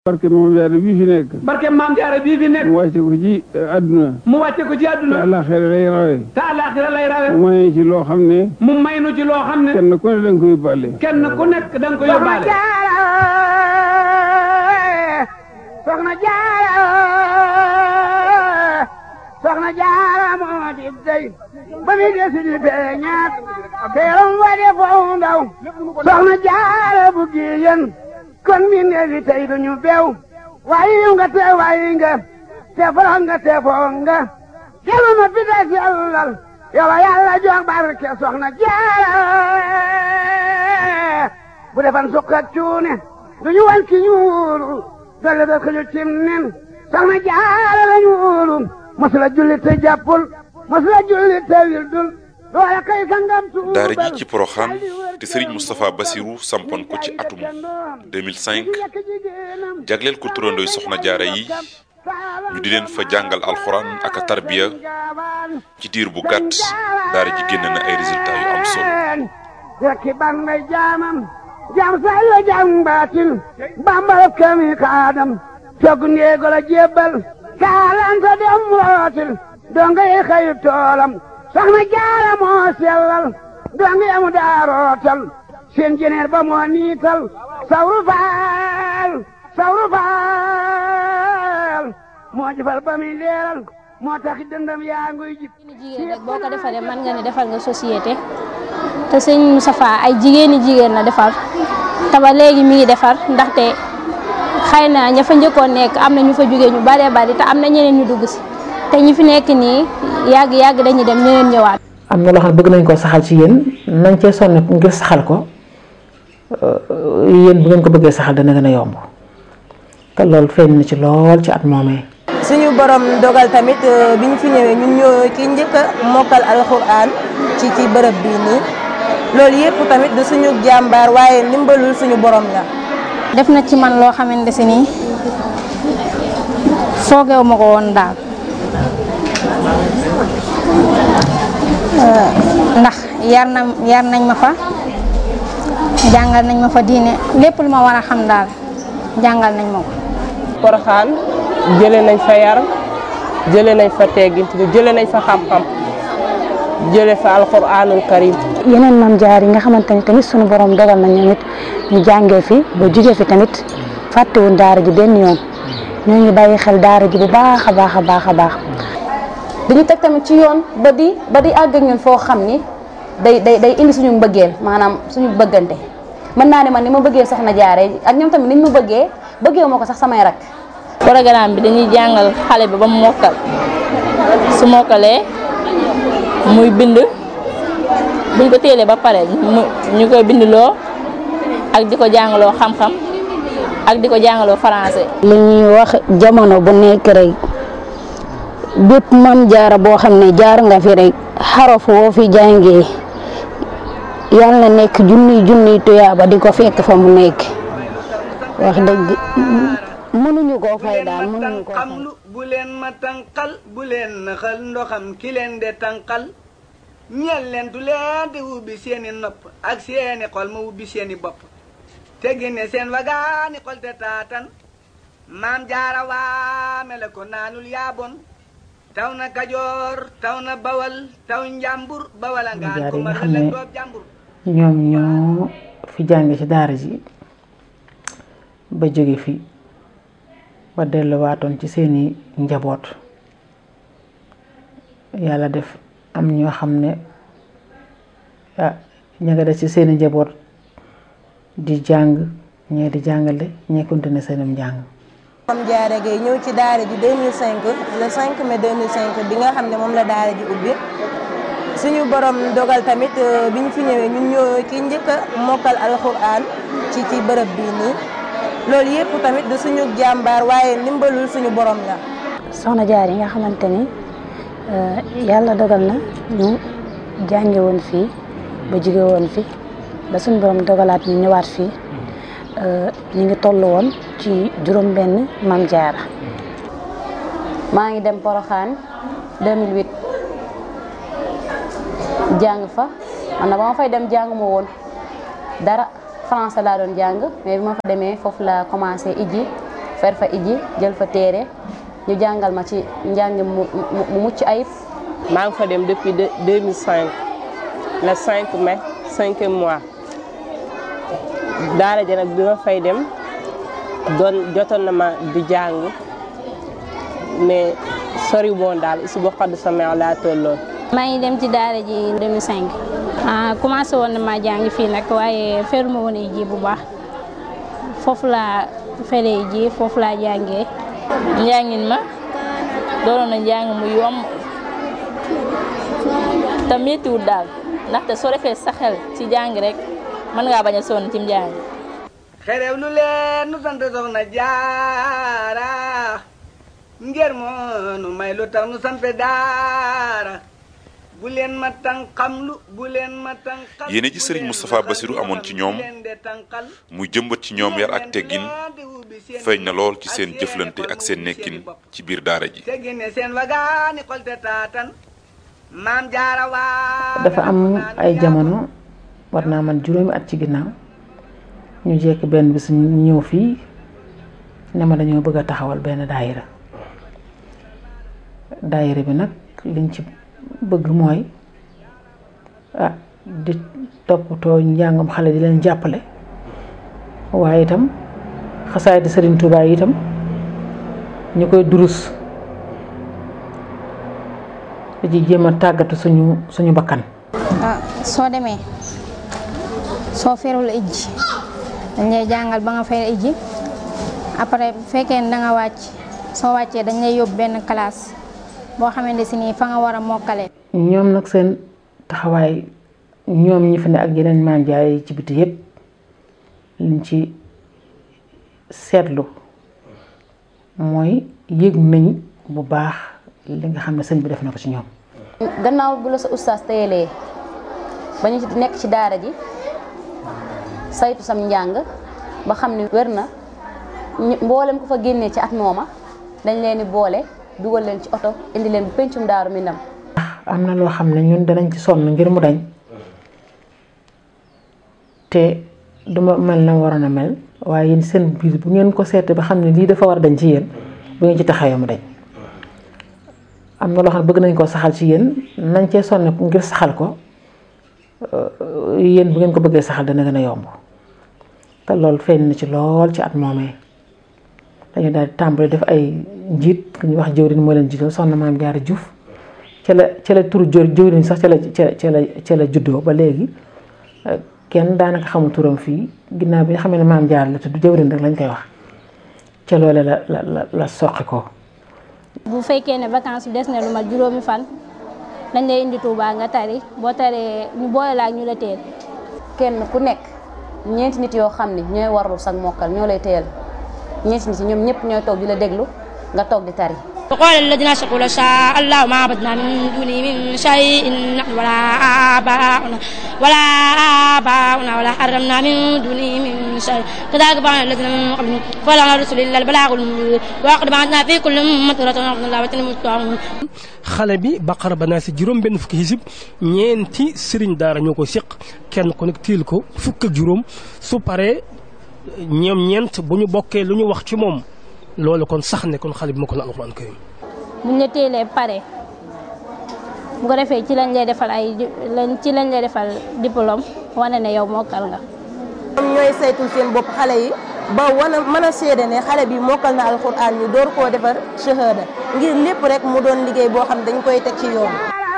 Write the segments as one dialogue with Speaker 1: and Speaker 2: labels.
Speaker 1: barke Maam Jaara bii fi nekk.
Speaker 2: barke Maam Jaara bii fi nekk.
Speaker 1: mu wàcce ko ci àdduna.
Speaker 2: mu wàcce ko ci àdduna.
Speaker 1: te àllaaxira lay rawe.
Speaker 2: te àllaaxira lay rawe.
Speaker 1: mu may ci loo xam ne.
Speaker 2: mu may nu ci loo xam ne.
Speaker 1: kenn ku ne da nga ko yóbbaale.
Speaker 2: kenn ku nekk da nga ko yóbbaale.
Speaker 3: Soxna Jaara Soxna Jaara moo di dey ba mi desi di feeñaat teeram wa de foofu ndaw Soxna Jaara bu giyen kon mi neefi tey duñu beew waayi nga te waayi nga te foro nga te foo nga jelu ma fi des yàllal yow yàlla jox barke Soxna Jaara bu defan sukk ak cuune duñu wan ki ñuulu dolle da xëju cim nen Soxna Jaara la ñuulu masula julli te jàppul masula julli te wildul loola kay sangam tuubal
Speaker 4: daara ji ci Porokhane te Serigne Moustapha Bassirou sampoon ko ci atum 2005 jagleel ko turandooy Soxna Jaara yi ñu di leen fa jàngal alxuraan ak a tarbiya ci diir bu gàtt daara ji génn na ay résultats yu am solo.
Speaker 3: rekki ban may jaamam jaam say la jaam baatin bambal kami kaadam togg ndeego la jébbal kaalanta dem rootil donga yi xayu toolam Soxna Jaara moo sellal donga yamu daa rootal seen jeneer ba moo niital sawru faal moo jëfal ba muy leeral moo taxi dëndam yaa nguy jib
Speaker 5: jigéen rek boo ko defaree mën nga ne defal nga société te sëñ Moustapha ay jigéen la defar te ba léegi mi ngi defar ndaxte xëy na ña fa njëkkoon nekk am na ñu fa jógee ñu baree bari te am na ñeneen ñu dugg si te ñi fi nekk nii yàgg dañuy dem ñeneen ñëwaat.
Speaker 6: am na loo xam ne bëgg nañ koo saxal ci yéen nañ cee sonn ngir saxal ko yéen bu ngeen ko bëggee saxal dana gën a yomb te loolu feeñ na ci lool ci at moomee.
Speaker 7: suñu borom dogal tamit bi ñu fi ñëwee ñun ñoo ki njëkk a mokkal alxuraan ci bërëb bii nii loolu yëpp tamit du suñu jàmbaar waaye ndimbalul suñu borom la.
Speaker 5: def na ci man loo xamante si nii foogeewu ma ko woon daal ndax yar nañ ma fa jàngal nañ ma fa diine lépp lu ma war a xam daal jàngal nañ ma ko.
Speaker 8: Porokhane jëlee nañ fa yar jëlee nañ fa teggin jëlee nañ fa xam-xam jëlee fa alxuraanul karim.
Speaker 9: yeneen maam jaar yi nga xamante ni tamit sunu borom dogal na ñoom it ñu jàngee fi ba jugee fi tamit fàttewuñ daara ji benn yoon ñoo ngi bàyyi xel daara ji bu baax a baax a baax a baax.
Speaker 10: dañu teg tamit ci yoon ba di àgg ak ñun foo xam ni day indi suñu mbëggeel maanaam suñu bëggante mën naa ne man ni ma bëggee Soxna Jaara ak ñoom tamit niñ ma bëggee ma ko sax samay rak.
Speaker 11: programme bi dañuy jàngal xale bi ba mu mokkal su mokkalee muy bind buñ ko téelee ba pare ñu koy bindloo ak di ko jàngaloo xam-xam ak di ko jàngaloo français.
Speaker 9: li ñuy wax jamono bu nekk rek bépp Maam Jaara boo xam ne jaar nga fi rek xaraf woo fi jàngee yal na nekk junniy tuyaaba di ko fekk fa mu nekk wax dëgg mënuñu koo fay daal mënuñu koo fay.
Speaker 3: bu leen ma tànqal bu leen naxal ndoxam ki leen de tànqal ñeel leen du leen di ubbi seeni nopp ak seeni xol ma ubbi seeni bopp te génne seen wagaani xol te taatan Maam Jaara waame la ko naanul yaabon taw na Kajoor taw na Bawal taw Njàmbur Bawala ngaan ko ma la doob Njàmbur.
Speaker 6: ñoom ñoo fi jànge ci daara ji ba jóge fi ba delluwaatoon ci seeni njaboot yàlla def am ñoo xam ne ña nga des ci seeni njaboot di jàng ñee di jàngale ñee continuer seenum njàng.
Speaker 7: Maam Jaara Gaye ñëw ci daara ji 2005 le 5 mai 2005 bi nga xam ne moom la daara ji ubbi suñu borom dogal tamit bi ñu fi ñëwee ñun ñoo ki njëkk a mokkal alxuraan ci bërëb bii nii loolu yëpp tamit du suñu jàmbaar waaye ndimbalul suñu borom la.
Speaker 9: Soxna Jaara yi nga xamante ni yàlla dogal na ñu jànge woon fii ba jóge woon fi ba suñu borom dogalaat ñu ñëwaat fii ñu ngi toll woon ci juróom-benn Maam Jaara.
Speaker 10: maa ngi dem Porokhane 2008 jàng fa man na ba ma fay dem jàng ma woon dara français laa doon jàng mais bi ma fa demee foofu la commencé ijji fer fa iji jël fa téere ñu jàngal ma ci njàng mu mucc ayib.
Speaker 8: maa ngi fa dem depuis 2005 le 5 mai 5e mois daara ja nag bi ma fay dem jotoon na ma di jàng mais sori woon daal su boo xadd sama laa tolloon.
Speaker 5: maa ngi dem ci daara ji 2005 commencé woon na ma jàng fii nag waaye feruma woon ay ji bu baax foofu laa feree ji foofu laa jàngee.
Speaker 11: njàngin ma doon na njàng mu yomb te méttiwul daal ndaxte soo defee sa xel ci jàng rek mën ngaa bañ a sonn ci njàng.
Speaker 3: xerew lu leen nu sant soxna jaara ngir moo nu may lu tax nu sampe daara bu leen ma tànqamlu bu leen ma tànqal.
Speaker 4: yéene ji Serigne Moustapha Bassirou amoon ci ñoom muy jëmbat ci ñoom yar ak teggin feeñ na lool ci seen jëflante ak seen nekkin ci biir daara ji.
Speaker 6: dafa am ay jamono war naa man juróomi at ci ginnaaw ñu jekk benn bis ñu ñëw fii ne ma dañoo bëgg a taxawal benn daayira bi nag liñ ci bëgg mooy di toppatoo njàngam xale di leen jàppale waaye itam xasaay di Serigne Touba yi itam ñu koy durus di jéem a tàggatu suñu bakkan.
Speaker 5: soo demee soo ferul ijji dañ lay jàngal ba nga fer ijji après bu fekkee ne da nga wàcc soo wàccee dañ lay yóbbu benn classe boo xamante si nii fa nga war a mokkale.
Speaker 6: ñoom nag seen taxawaay ñoom ñi fi ne ak yeneen maam jaay ci biti yépp liñ ci seetlu mooy yëg nañ bu baax li nga xam ne sëñ bi def na ko ci ñoom.
Speaker 10: gannaaw bu la sa ustaas téyelee ba ñu nekk ci daara ji saytu sam njàng ba xam ni wér na mboolem ku fa génnee ci at mooma dañ leen di boole dugal leen ci oto indi leen bu pencum Daaru Minam.
Speaker 6: am na loo xam ne ñun danañ ci sonn ngir mu dañ te duma mel na waroon a mel waaye yéen seen biir bu ngeen ko seetee ba xam ne lii dafa war a dañ ci yéen bu ngeen ci taxawee mu dañ. am na loo xam ne bëgg nañ koo saxal ci yéen nañ cee sonn ngir saxal ko yéen bu ngeen ko bëggee saxal dana gën a yomb te loolu feeñ na ci lool ci at moomee dañu daal di tàmbali def ay njiit ku ñuy wax jëwriñ moo leen jiitoo soxna Maam Jaara Juuf ca la turu jëwriñ sax ca la juddoo ba léegi kenn daanaka xamul turam fii ginnaaw bi nga xam ne Maam Jaara la tudd jëwriñ rek lañ koy wax ca loole la soqi ko.
Speaker 5: bu fekkee ne vacances bi des na lu mat juróomi fan dañ lay indi Touba nga tari boo taree ñu boole la ak ñu la teel.
Speaker 10: kenn ku nekk ñeenti nit yoo xam ne ñooy warul sag mokkal ñoo lay teel ñeenti nit ñoom ñëpp ñooy toog di la déglu nga toog di tari.
Speaker 12: وقال الذين أشركوا لو شاء الله ما عبدنا من دونه من شيء نحن ولا آباؤنا ولا حرمنا من دونه من شيء كذلك فعل الذين من قبلهم فلا على الرسل إلا البلاغ المبين وقد بعثنا في كل أمة رسولا أن الله وتنموا
Speaker 13: xale bi Baqara ba naa si juróom benn fukki xisib ñeenti sëriñ daara ñoo ko séq kenn ku nekk tiil ko fukk ak juróom su paree ñoom ñeent bu ñu bokkee lu ñu wax ci moom loolu kon sax ne kon xale bi ma ko na alxuraan karim
Speaker 5: buñ la teelee pare bu ko defee ci lañ lay defal diplôme wane ne yow mokkal nga.
Speaker 7: ñoom ñooy saytul seen bopp xale yi ba mën a seede ne xale bi mokkal na alxuraan ñu door koo defar shahada ngir lépp rek mu doon liggéey boo xam dañ koy teg ci yoon.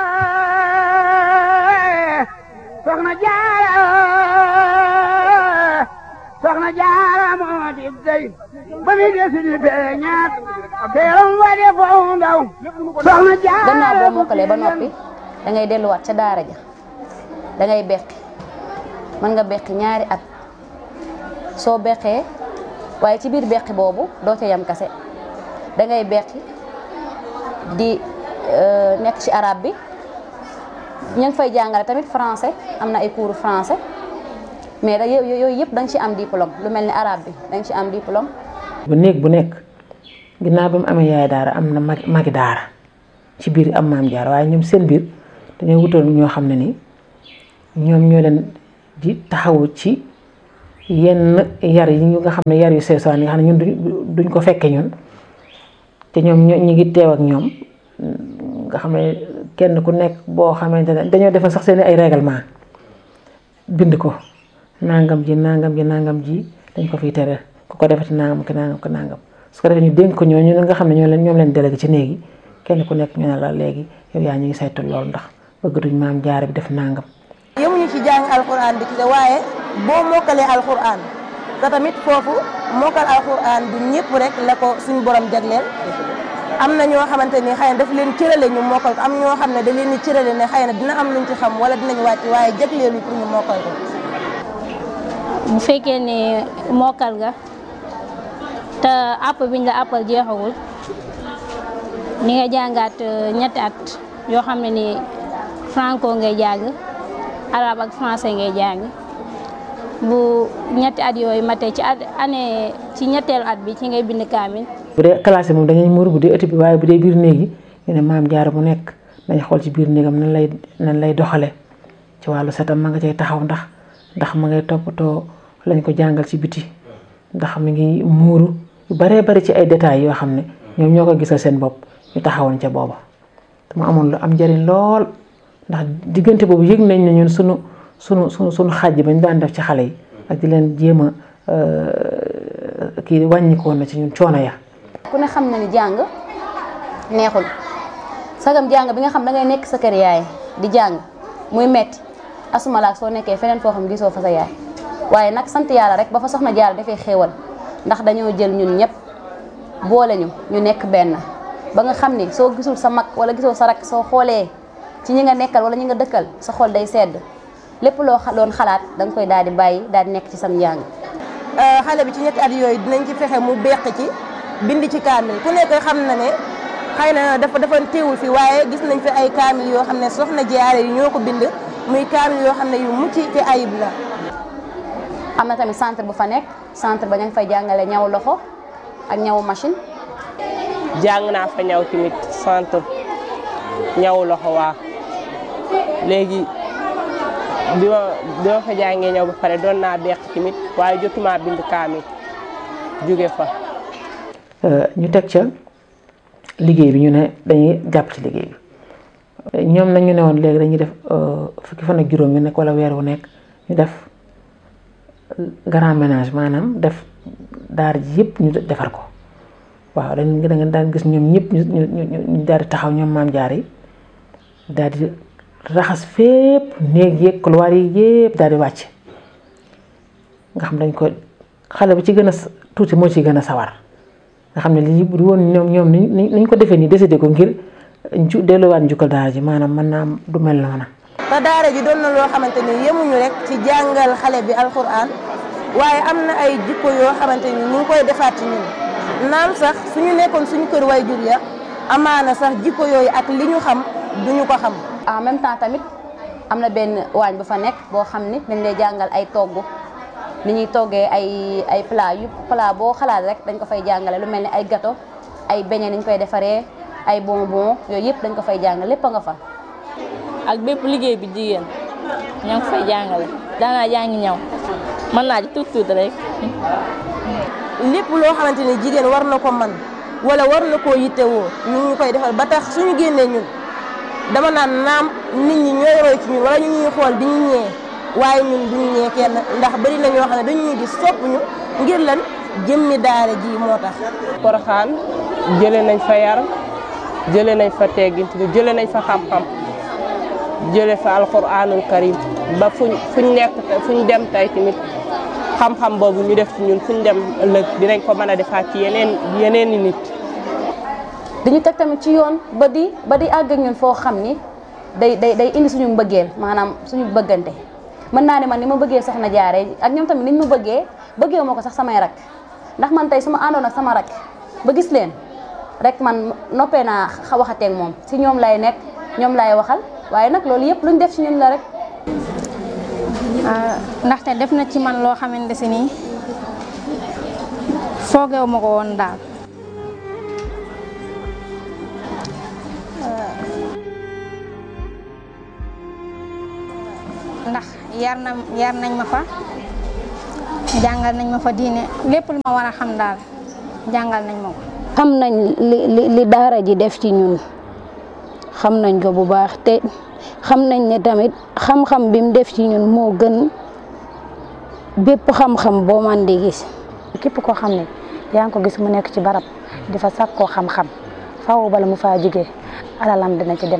Speaker 14: soxna Jaara moo di dey ba mi desi di feeñaat teeram wa de foo ndaw soxna Jaara.
Speaker 10: gannaaw boo mokkalee ba noppi da ngay delluwaat ca daara ja da ngay beqi mën nga beqi ñaari at soo beqee waaye ci biir beqi boobu doo ca yam kase da ngay beqi di nekk ci arabe bi ñu ngi fay jàngale tamit français am na ay cours français. mais da yooyu yëpp da nga ci am diplôme lu mel ni arabe bi da nga ci am diplôme.
Speaker 6: bu néeg bu nekk ginnaaw ba mu amee yaay daara am na magi daara ci biir am Maam Jaara waaye ñoom seen biir dañoo wutal ñoo xam ne ni ñoom ñoo leen di taxawu ci yenn yar yi nga xam ne yar yu seesaan yi nga xam ne ñun duñ ko fekke ñun te ñoom ñu ngi teew ak ñoom nga xam ne kenn ku nekk boo xamante ne dañoo defal sax seen ay règlement bind ko nangam ji dañ ko fiy tere ku ko defati nangam ko nangam su ko defee ñu dénk ko ñooñu nga xam ne ñoom leen délégué ci néegi kenn ku nekk ñu ne la léegi yow yaa ñu ngi saytu loolu ndax bëgg duñ maam jaara bi def nangam.
Speaker 7: yemuñu ci jàng alxuraan bi kese waaye boo mokkalee alxuraan te tamit foofu mokkal alxuraan du ñëpp rek la ko suñu borom jagleel am na ñoo xamante ni xëy na daf leen cërale ñu mokkal ko am ñoo xam ne da leen di cërale ne xëy na dina am luñ ci xam wala dinañ wàcc waaye jagleelu pour ñu mokkal ko.
Speaker 5: bu fekkee ne mokkal nga te àpp biñ la àppal jeexagul ni nga jàngaat ñetti at yoo xam ne ni franco ngay jàng arabe ak français ngay jàng bu ñetti at yooyu matee ci ñetteelu at bi ci ngay bind kaamil.
Speaker 6: bu dee classe moom dañuy muur bu dee ëtt bi waaye bu dee biir néegi ñu ne maam jaara mu nekk dañ xool ci biir néegam nan lay doxale ci wàllu setam ma nga cay taxaw ndax ma ngay toppatoo lañ ko jàngal ci biti ndax mi ngi muuru yu baree bari ci ay détails yoo xam ne ñoom ñoo ko gisal seen bopp ñu taxawoon ca booba te mu amoon lu am njëriñ lool ndax diggante boobu yëg nañ ne ñun sunu xàjj bañ daan def ci xale yi ak di leen jéem a kii wàññikoon na ci ñun coono ya.
Speaker 10: ku ne xam na ni jàng neexul sagam jàng bi nga xam da ngay nekk sa kër yaay di jàng muy metti asumalaak soo nekkee feneen foo xam gisoo fa sa yaay waaye nag sant yàlla rek ba fa soxna Jaara dafay xéewal ndax dañoo jël ñun ñëpp boole ñu nekk benn ba nga xam ni soo gisul sa mag wala gisoo sa rak soo xoolee ci ñi nga nekkal wala ñi nga dëkkal sa xol day sedd lépp loo doon xalaat da nga koy daal di bàyyi daal di nekk ci sam njàng.
Speaker 7: xale bi ci ñetti at yooyu dinañ ci fexe mu beq ci bind ci kaamil ku nekk xam na ne xëy na dafa teewul fi waaye gis nañ fi ay kaamil yoo xam ne soxna Jaara yi ñoo ko bind muy kaamil yoo xam ne yu mucc te ayib la.
Speaker 10: am na tamit centre bu fa nekk centre ba ña ngi fay jàngale ñaw loxo ak ñaw machine.
Speaker 8: jàng naa fa ñaw tamit centre ñaw loxo waa léegi bi ma fa jàngee ñaw ba pare doon naa beq tamit waaye jotuma bind kaamil jóge fa.
Speaker 6: ñu teg ca liggéey bi ñu ne dañuy jàpp ci liggéey bi ñoom nag ñu ne woon léegi dañuy def fukki fan ak juróom yu nekk wala weer wu nekk ñu def grand ménage maanaam def daar ji yëpp ñu defar ko waaw da nga daan gis ñoom ñëpp ñu daal di taxaw ñoom maam jaar yi daal di raxas fépp néeg yeeg couloir yi yëpp daal di wàcc nga xam dañ ko xale bi ci gën a tuuti moo ci gën a sawar nga xam ne lii bu woon ñoom niñ ko defee nii décidé ko ngir delluwaat njukkal daara ji maanaam mën naa am du mel noona.
Speaker 7: te daara ji doon na loo xamante ni yemuñu rek ci jàngal xale bi alxuraan waaye am na ay jikko yoo xamante ni ñu ngi koy defaat ci ñun naam sax suñu nekkoon suñu kër waajur ya amaana sax jikko yooyu ak li ñu xam duñu ko xam.
Speaker 10: en même temps tamit am na benn waañ bu fa nekk boo xam ni dañ lay jàngal ay togg ni ñuy toggee ay plat boo xalaat rek dañ ko fay jàngale lu mel ni ay gâteau ay beignet ni ñu koy defaree ay bonbon yooyu yëpp dañ ko fay jàngale lépp a nga fa.
Speaker 11: ak bépp liggéey bi jigéen ñoo ngi fay jàngale daanaa jàngi ñaw mën naa ci tuut rek.
Speaker 7: lépp loo xamante ni jigéen war na ko man wala war na koo yittewoo ñu ngi koy defal ba tax suñu génnee ñun dama naan naam nit ñi ñooy roy ci ñun wala ñu ñuy xool di ñu ñee waaye ñun duñu ñee kenn ndax bari na ñoo xam ne dañuy gis sopp ñu ngir lan jëmmi daara ji moo tax.
Speaker 8: Porokhane jëlee nañ fa yar jëlee nañ fa teggin jëlee nañ fa xam-xam jëlee fa alxuraanul karim ba fuñ nekk fuñ dem tey tamit xam-xam boobu ñu def ci ñun fuñ dem ëllëg dinañ ko mën a defaat ci yeneen i nit.
Speaker 10: dañu teg tamit ci yoon ba di àgg ak ñun foo xam ni day indi suñu mbëggeel maanaam suñu bëggante mën naa ne man ni ma bëggee soxna Jaara ak ñoom tamit niñ ma bëggee moo ko sax samay rak ndax man tey su ma àndoon ak sama rak ba gis leen rek man noppee naa waxateeg moom si ñoom lay nekk ñoom lay waxal waaye nag loolu yëpp luñ def ci ñun la rek.
Speaker 5: ndaxte def na ci man loo xamante si nii foogeewu ma ko woon daal. ndax yar nañ ma fa jàngal nañ ma fa diine lépp lu ma war a xam daal jàngal nañ ma ko. xam nañ li daara ji def ci ñun xam nañ ko bu baax te xam nañ ne tamit xam-xam bi mu def ci ñun moo gën bépp xam-xam boo man di gis.
Speaker 10: képp koo xam ne yaa ngi ko gis mu nekk ci barab di fa sàkkoo xam-xam faaw bala mu faa jógee alalam dina ci dem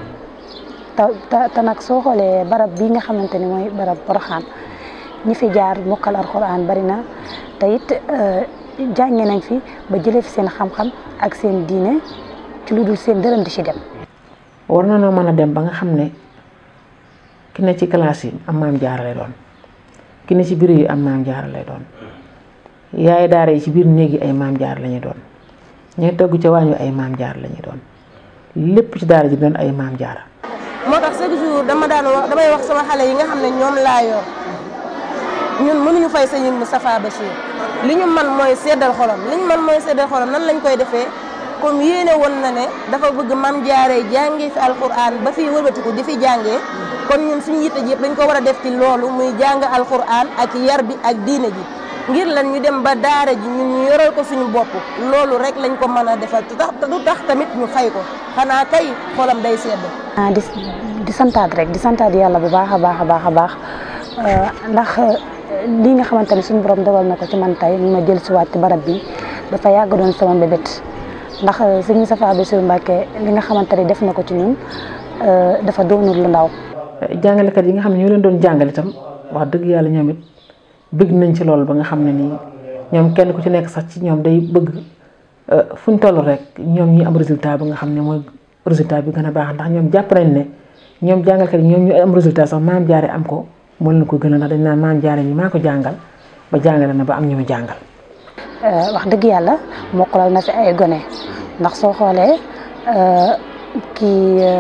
Speaker 10: te nag soo xoolee barab bii nga xamante ni mooy barab Porokhane ñi fi jaar mokkal alxuraan bari na te it jànge nañ fi ba jëlee fi seen xam-xam ak seen diine ci lu dul seen dërëm di ci dem.
Speaker 6: war na noo mën a dem ba nga xam ne ki ne ci classe yi am maam jaara lay doon ki ne ci bureau yi am maam jaara lay doon yaay daara yi ci biir néeg yi ay maam jaara la ñuy doon ñooy togg ca waañu ay maam jaara la ñuy doon lépp ci daara ji doon ay maam jaara.
Speaker 7: moo tax chaque jour damay wax sama xale yi nga xam ne ñoom laa yor ñun mënuñu fay sëñ Moustapha Bachir li ñu man mooy seddal xolam nan lañ koy defee comme yéene woon na ne dafa bëgg maam jaare jàngee fi alquran ba fii wëlbatiku di fi jàngee kon ñun suñu yitte ji yëpp dañ ko war a def ci loolu muy jàng alquran ak yar bi ak diine ji ngir lan ñu dem ba daara ji ñun ñu yoral ko suñu bopp loolu rek lañ ko mën a defal te du tax tamit ñu fay ko xanaa kay xolam day sedd.
Speaker 10: di santaat rek di santaat yàlla bu baax a baax ndax lii nga xamante ne suñu borom dogal na ko ci man tey ñu ma jël si waat ci barab bi dafa yàgg doon sama mbébét ndax sëñ Moustapha Bassirou Mbacké li nga xamante ne def na ko ci ñun dafa doonul lu ndaw.
Speaker 6: jàngalekat yi nga xam ne ñoo leen doon jàngale itam wax dëgg yàlla ñoom it bëgg nañ ci loolu ba nga xam ne nii ñoom kenn ku ci nekk sax ci ñoom day bëgg fu ñu toll rek ñoom ñi am résultat ba nga xam ne mooy résultat bi gën a baax ndax ñoom jàpp nañ ne ñoom jàngalkat yi ñoom ñu am résultat sax maam jaare am ko moo leen ko gën a ndax dañ naan maam jaare ñi maa ko jàngal ba jàngale na ba am ñu mu jàngal.
Speaker 10: wax dëgg yàlla mokkalal na fi ay gone ndax soo xoolee kii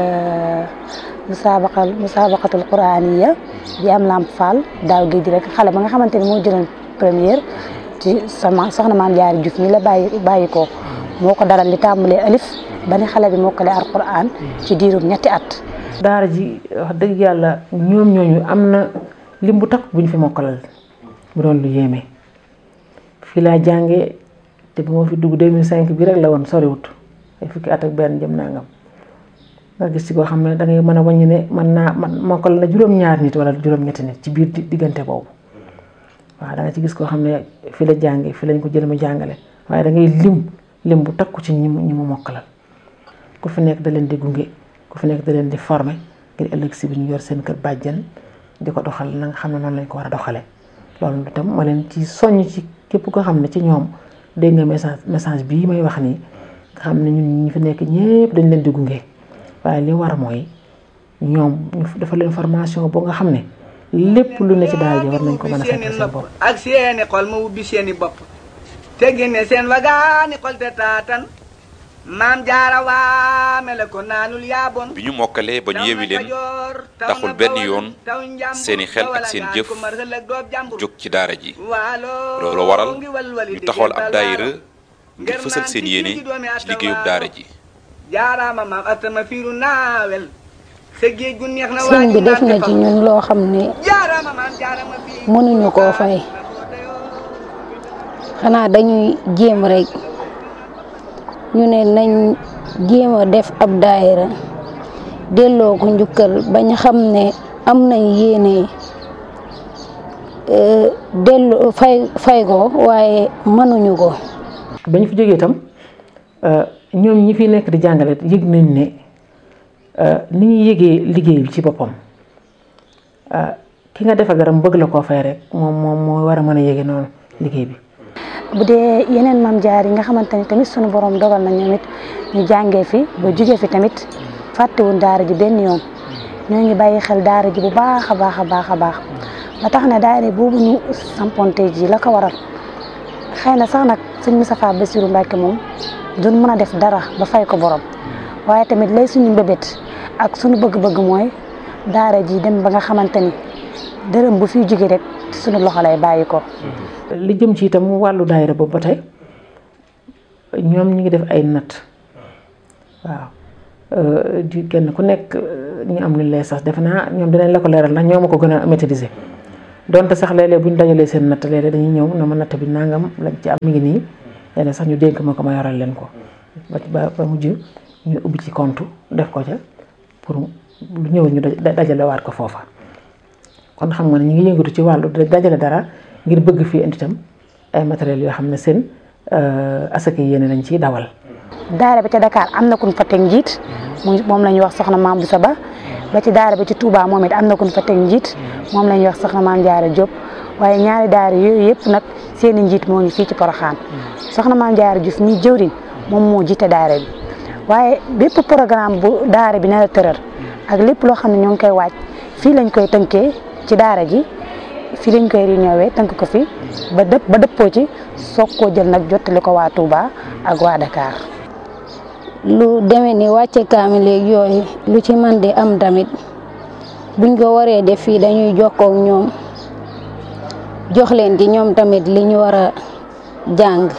Speaker 10: musabaqatul quraaniya bi am Lamp Fall daaw géej rek xale ba nga xamante ni moo jëloon première ci sama soxna maam jaare Diouf mi la bàyyi ko moo ko daral li tàmbalee alif ba ni xale bi mokkalee alquran ci diirum ñetti at.
Speaker 6: daara ji wax dëgg yàlla ñoom ñooñu am na lim bu takk bu ñu fi mokkalal bu doon lu yéeme fii laa jàngee te bu ma fi dugg 2005 bi rek la woon soriwut ay fukki at ak benn jëm nangam nga gis ci koo xam ne da ngay mën a wàññi ne man mokkal na juróom-ñaar nit wala juróom-ñetti nit ci biir diggante boobu waaw da nga ci gis koo xam ne fii la jàngee fii lañ ko jël mu jàngale waaye da ngay lim bu takku ci ñi mu mokkalal ku fi nekk da leen di gunge. ku fi nekk da leen di former ngir ëllëg si bi ñu yor seen kër bàjjen di ko doxal na nga xam ne noonu lañ ko war a doxalee loolu itam ma leen ci soññ ci képp koo xam ne ci ñoom dégg nga message bii may wax nii nga xam ne ñun ñi fi nekk ñëpp dañ leen di gunge waaye li war mooy ñoom ñu dafa leen formation boo nga xam ne lépp lu ne ci daal ji war nañ ko mën a fekk seen bopp.
Speaker 3: ak seeni xol ma ubbi seeni bopp te génne seen wagaani xol te taatan maam jaara waame la ko naanul yaabon
Speaker 4: bi ñu mokkalee ba ñu yewi leen taxul benn yoon seeni xel ak seen jëf jóg ci daara ji loolu waral ñu taxawal ab daayira ngir fësal seen yéene ci liggéeyub daara ji.
Speaker 3: jaaraama maam atama fiiru naawel sa géej gu neex na
Speaker 5: sëñ bi def na ci ñun loo xam ne mënuñu koo fay xanaa dañuy jéem rek. ñu ne nañ jéem a def ab daayira delloo ko njukkal bañ xam ne am nañ yéene delloo fay ko waaye mënuñu ko.
Speaker 6: bañ fi jógee itam ñoom ñi fi nekk di jàngale yëg nañ ne ni ñuy yëgee liggéey bi ci boppam ki nga defal dara mu bëgg la koo fay rek moom moo war a mën a yëgee noonu liggéey bi.
Speaker 10: bu dee yeneen maam jaar yi nga xamante ni tamit sunu borom dogal na ñoom it ñu jàngee fi ba jugee fi tamit fàttewuñ daara ji benn yoon ñoo ngi bàyyi xel daara ji bu baax a baax ba tax na daara boobu ñu samponte ji la ko waral xëy na sax nag sëñ Moustapha Bassirou Mbacké moom duñ mën a def dara ba fay ko borom waaye tamit lay suñu mbébét ak suñu bëgg-bëgg mooy daara ji dem ba nga xamante ni dërëm bu fiy jóge rek suñu loxo lay bàyyi ko.
Speaker 6: li jëm ci itam wàllu daayira boobu ba tey ñoom ñu ngi def ay natt waaw di kenn ku nekk ñu am lu lay sax defe naa ñoom dinañ la ko leeral ndax ñoo ma ko gën a maîtriser donte sax léeg-léeg bu ñu dajalee seen natt léeg-léeg dañuy ñëw na ma natt bi nangam lañ ci am mi ngi nii léeg sax ñu dénk ma ko ma yoral leen ko ba mujj ñu ubbi ci compte def ko ca pour lu ñëw ñu dajale waat ko foofa kon xam nga ne ñu ngi yëngatu ci wàllu dajale dara ngir bëgg fii indi tam ay matériel yoo xam ne seen asaka yéene lañ ciy dawal.
Speaker 10: daara ba ca Dakar am na kuñ fa teg njiit moom la ñuy wax soxna Maam Boussa Ba ba ci daara ba ci Touba moom it am na kuñ fa teg njiit moom la ñuy wax soxna Maam Jaara Diop waaye ñaari daara yooyu yëpp nag seeni njiit moo ngi fii ci Porokhane soxna Maam Jaara Diouf mi jëwriñ moom moo jiite daara bi waaye bépp programme bu daara bi nar a tëral ak lépp loo xam ne ñoo ngi koy waaj fii lañ koy tënkee ci daara ji fii lañ koy réunion tënk ko fi ba dëppoo ci soog koo jël nag jottali ko waa Touba ak waa Dakar.
Speaker 9: lu demee ni wàcce kaamil léegi yooyu lu ci man di am tamit buñ ko waree def fii dañuy jokkoo ak ñoom jox leen ci ñoom tamit li ñu war a jàng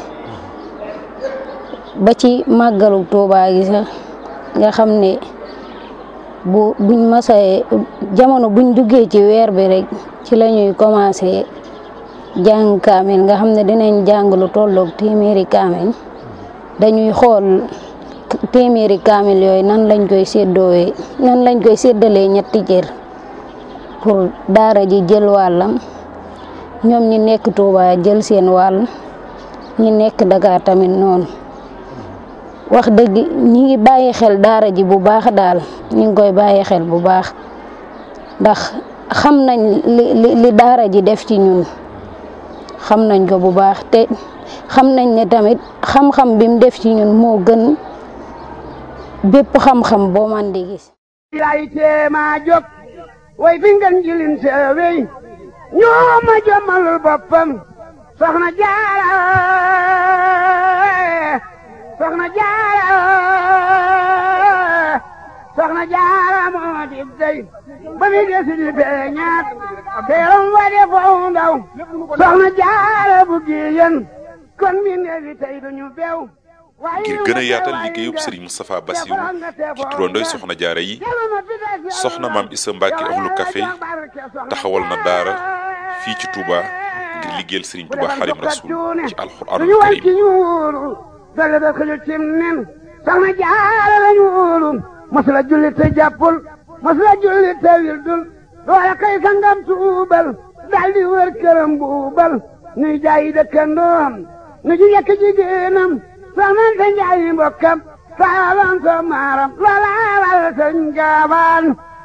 Speaker 9: ba ci màggalu Touba gi sax nga xam ne buñ masee jamono buñ duggee ci weer bi rek ci la ñuy commencé jàng kaamil nga xam ne dinañ jàng lu tolloog téeméeri kaamil dañuy xool téeméeri kaamil yooyu nan lañ koy séddalee ñetti cër pour daara ji jël wàllam ñoom ñi nekk Touba jël seen wàll ñi nekk Dakar tamit noonu wax dëgg ñi ngi bàyyi xel daara ji bu baax daal ñi ngi koy bàyyi xel bu baax ndax xam nañ li daara ji def ci ñun xam nañ ko bu baax te xam nañ ne tamit xam-xam bi mu def ci ñun moo gën bépp xam-xam boo man di gis.
Speaker 14: lay teema jóg way fi ngeen jilin seewey ñoo ma jommalul boppam soxna Jaara moo di dey ba mi desi di feeñaat teeram wa de foo ndaw soxna Jaara bu giyen kon mi neefi tey duñu beew
Speaker 4: ngir gën a yaatal liggéeyub Serigne Moustapha Bassirou ci turandooy soxna jaara yi soxna Maam Issa Mbacke Ahlu Café taxawal na daara fii ci Touba ngir liggéeyal Serigne Touba Xaadimu Rasuul ci alxuraanul karim
Speaker 14: dale da ko cim nen soxna jaara lañu wóolu masula julli te jàppul masula julli te wildul loola kay sangam tuubal daldi wër këram buubal nuy jaayi dëkkandoom nu ji yekk jigéenam soxna sa njaayi mbokkam saalam so maaram loola wal sëriñ gaawaan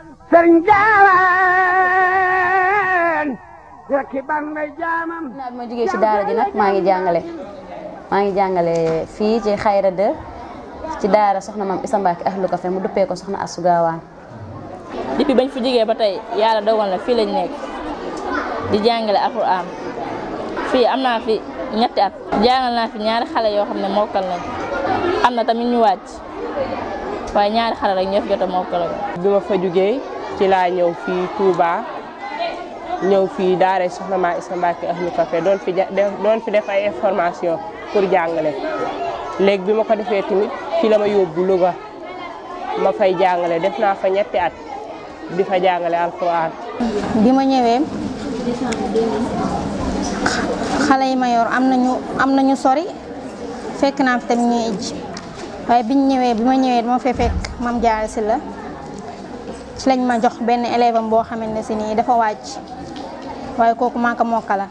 Speaker 14: rekki ban may jaamam
Speaker 10: naa bi ma jógee ci daara ji nag maa ngi jàngale fii ci Xayra 2 ci daara soxna Maam Issa Mbacke Ahlu Café mu duppee ko soxna Astou Gawane.
Speaker 11: depuis bañ fi jógee ba tey yàlla dogal na fii lañ nekk di jàngale alxuraan fii am naa fi ñetti at jàngal naa fi ñaari xale yoo xam ne mokkal nañ am na tamit ñu wàcc waaye ñaari xale rek ñoo fi jot a mokkal.
Speaker 8: bi ma fa jógee ci laa ñëw fii Touba ñëw fii daara soxna Maam Issa Mbacke Ahlu Café doon fi def ay information pour jàngale léegi bi ma ko defee tamit fii la ma yóbbu Louga ma fay jàngale def naa fa ñetti at di fa jàngale alxuraan.
Speaker 15: bi ma ñëwee xale yi ma yor am nañu sori fekk naa fi tamit ñuy ijj waaye bi ma ñëwee dama fee fekk Mame Diarra Sylla ci lañ ma jox benn élève am boo xamante ne si nii dafa wàcc waaye kooku maa ko mokkala.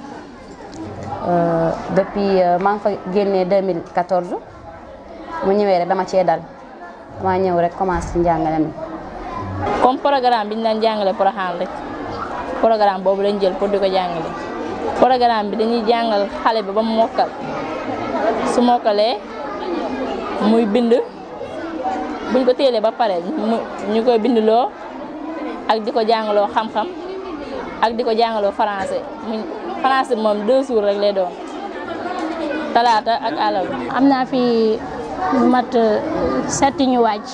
Speaker 10: depuis maa ngi fa génnee 2014 mu ñëwee rek dama cee dal dama ñëw rek commencé ci njàngale mi.
Speaker 11: comme programme bi ñu daan jàngale Porokhane rek programme boobu lañ jël pour di ko jàngale programme bi dañuy jàngal xale bi ba mu mokkal su mokkalee muy bind buñ ko téelee ba pare ñu koy bindloo ak di ko jàngaloo xam-xam ak di ko jàngaloo français français moom 2 jours rek lay doon talaata ak àllarba.
Speaker 5: am naa fi lu mat 7 ñu wàcc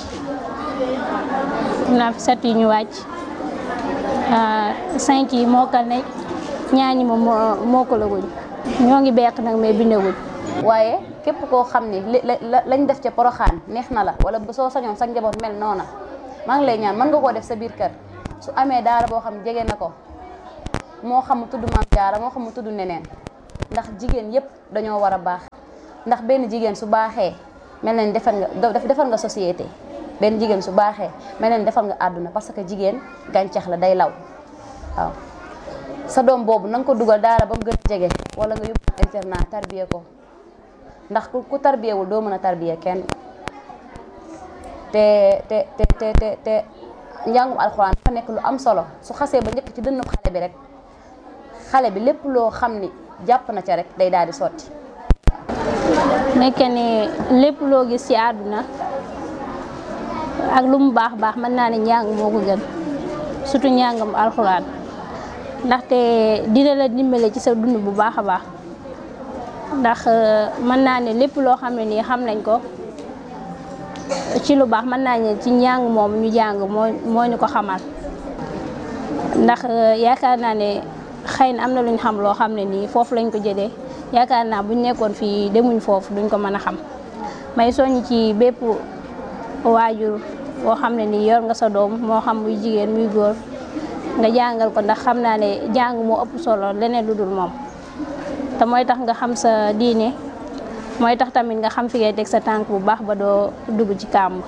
Speaker 5: am naa fi 7 ñu wàcc 5 yi mokkal nañ ñaar ñi moom mokkalaguñ ñoo ngi beq nag mais bindaguñ.
Speaker 10: waaye képp koo xam ni lañ def ca Porokhane neex na la wala soo sañoon sa njaboot mel noona maa ngi lay ñaan mën nga koo def sa biir kër su amee daara boo xam jege na ko moo xam mu tudd Mame Diarra moo xam mu tudd neneen ndax jigéen yépp dañoo war a baax ndax benn jigéen su baaxee mel na ni defar nga société benn jigéen su baaxee mel na ni defar nga àdduna parce que jigéen gàncax la day law waaw sa doom boobu na nga ko dugal daara ba mu gën a jege wala nga yóbbu internat tarbiye ko ndax ku tarbiyewul doo mën a tarbiye kenn te njàngum alxuraan dafa nekk lu am solo su xasee ba njëkk ci dënnu xale bi rek xale bi lépp loo xam ni jàpp na ca rek day daal di sotti.
Speaker 5: nekk ni lépp loo gis ci àdduna ak lu mu baax baax mën naa ne njàng moo ko gën surtout njàngam alxuraan ndaxte dina la dimbale ci sa dund bu baax a baax ndax mën naa ne lépp loo xam ne nii xam nañ ko ci lu baax mën naa ne ci njàng moom ñu jàng moo ñu ko xamal ndax yaakaar naa ne xëy na am na lu ñu xam loo xam ne nii foofu lañ ko jëlee yaakaar naa buñ nekkoon fii demuñ foofu duñ ko mën a xam may soññ ci bépp waajur boo xam ne nii yor nga sa doom moo xam muy jigéen muy góor nga jàngal ko ndax xam naa ne jàng moo ëpp solo leneen lu dul moom te mooy tax nga xam sa diine mooy tax tamit nga xam fi ngay teg sa tànk bu baax ba doo dugg ci kàmb.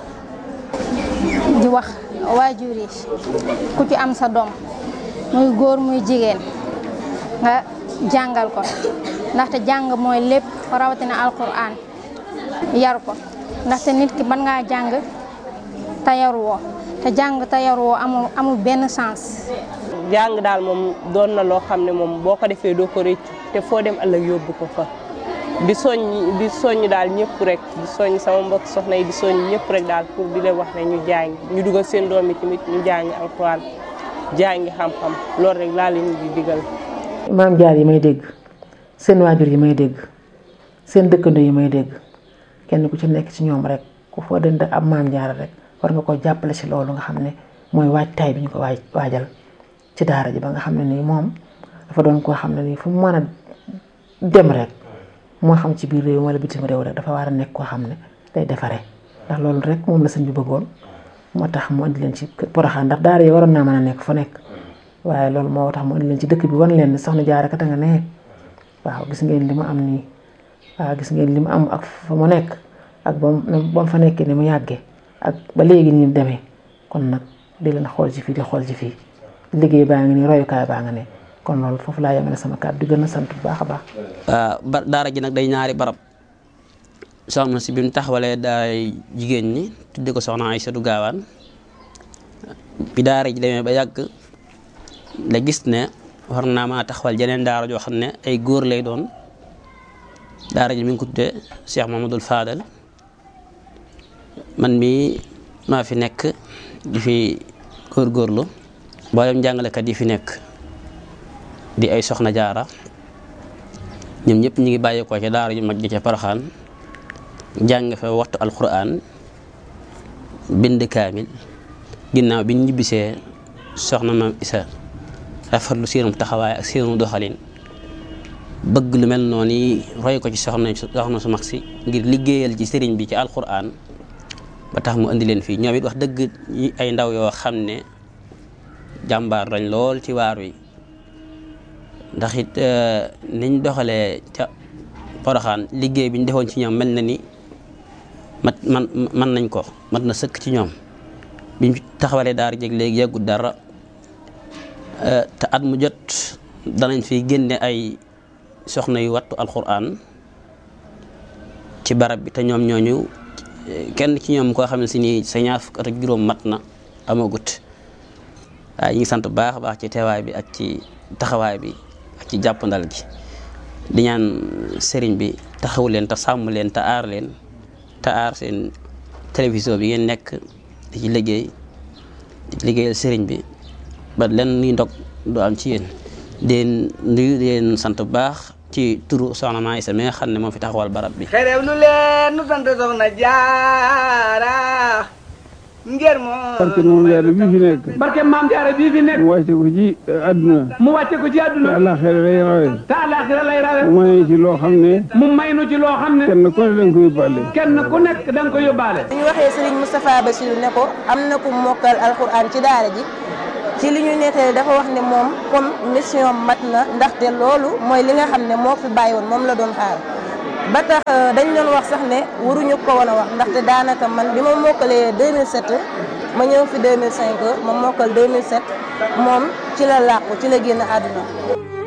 Speaker 15: di wax waajur yi ku ci am sa doom muy góor muy jigéen nga jàngal ko ndaxte jàng mooy lépp rawatina alquran yar ko ndaxte nit ki mën ngaa jàng te yaruwoo te jàng te yaruwoo amul benn sens.
Speaker 8: jàng daal moom doon na loo xam ne moom boo ko defee doo ko rëccu te foo dem ëllëg yóbbu ko fa di soññ daal ñëpp rek di soññ sama mbokk soxna yi di soññ ñëpp rek daal pour di leen wax ne ñu jàng ñu dugal seen doom yi tamit ñu jàng alxuraan jàngi xam-xam loolu rek laa leen di digal.
Speaker 6: maam jaar yi may dégg seen waajur yi may dégg seen dëkkandoo yi may dégg kenn ku ci nekk ci ñoom rek ku foo dënd ab maam jaar rek war nga ko jàppale ci loolu nga xam ne mooy waajtaay bi ñu ko waajal ci daara ji ba nga xam ne nii moom dafa doon koo xam ne nii fu mu mën a dem rek moo xam ci biir réew wala bitim réew rek dafa war a nekk koo xam ne day defaree ndax loolu rek moom la sëñ bi bëggoon moo tax mu indi leen ci Porokhane ndax daara yi waroon naa mën a nekk fa nekk waaye loolu moo tax mu indi leen ci dëkk bi wan leen ne soxna Jaara kat nga ne waaw gis ngeen li mu am nii waaw gis ngeen li mu am ak fa mu nekk ak ba mu fa nekkee ni mu yàggee ak ba léegi ni mu demee kon nag di leen xool ci fii di xool ci fii liggéey baa ngi nii royukaay baa nga ne kon loolu foofu laa yemale sama kàddu di gën a sant bu baax a baax.
Speaker 16: daara ji nag day ñaari barab soxna si bi mu taxawalee daay jigéen ñi tudde ko soxna Aysatu Gaawaan bi daara ji demee ba yàgg la gis ne war naa maa taxawal jeneen daara joo xam ne ay góor lay doon daara ji mi ngi ko tuddee Cheikh Mamadou Fadal man mii maa fi nekk di fi góorgóorlu mboolem jàngalekat yi fi nekk di ay soxna jaara ñoom ñëpp ñu ngi bàyyeekoo ca daara ju mag ji ca Porokhane jàng fa waxtu alquran bind kaamil ginnaaw bi ñu ñibbisee soxna maam Isa rafetlu seenum taxawaay ak seenu doxalin bëgg lu mel noonu yi roy ko ci soxna su mag si ngir liggéeyal ci sëriñ bi ci alquran ba tax mu indi leen fii ñoom it wax dëgg ay ndaw yoo xam ne jàmbaar lañ lool ci waar wi ndax it niñ doxalee ca Porokhane liggéey bi ñu defoon ci ñoom mel na ni man nañ ko mat na sëkk ci ñoom biñ taxawalee daara jeg léegi yàggut dara te at mu jot danañ fi génne ay soxna yu wattu alquran ci barab bi te ñoom ñooñu kenn ci ñoom koo xam ne si nii sa ñaar fukk ak juróom mat na amagut waaye ñu ngi sant bu baax a baax ci teewaay bi ak ci taxawaay bi ak ci jàppandal gi di ñaan sëriñ bi taxaw leen te sàmm leen te aar leen te aar seen télévision bi ngeen nekk di ci liggéeyal sëriñ bi ba len ni ndog du am ci yéen den nuyu leen sant bu baax ci turu soxna Maam Isa mi nga xam ne moo fi taxawal barab bi
Speaker 3: xerew nu leen nu sant soxna Jaara ngir
Speaker 1: barke Maam Jaara bii fi nekk.
Speaker 2: barke Maam Jaara bii fi nekk.
Speaker 1: mu wàcce ko ci àdduna.
Speaker 2: mu wàcce ko ci àdduna.
Speaker 1: te àllaaxira lay rawe.
Speaker 2: te àllaaxira lay rawe.
Speaker 1: mu may ci loo xam ne.
Speaker 2: mu may nu ci loo xam ne.
Speaker 1: kenn ku ne da nga ko yóbbaale.
Speaker 2: kenn ku nekk da nga ko yóbbaale.
Speaker 7: bu ñu waxee Serigne Moustapha Bassirou ne ko am na ku mokkal alxuraan ci daara ji ci li ñu nettali dafa wax ne moom comme mission mat na ndaxte loolu mooy li nga xam ne moo fi bàyyi woon moom la doon xaar ba tax dañ doon wax sax ne waruñu ko woon a wax ndaxte daanaka man bi ma mokkalee 2007 ma ñëw fi 2005 ma mokkal 2007 moom ci la làqu ci la génn àdduna.